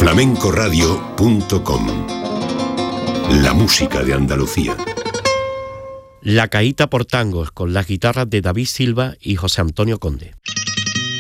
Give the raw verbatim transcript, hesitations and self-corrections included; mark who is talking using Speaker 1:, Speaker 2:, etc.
Speaker 1: flamencoradio punto com. La música de Andalucía.
Speaker 2: La Caíta por tangos, con las guitarras de David Silva y José Antonio Conde.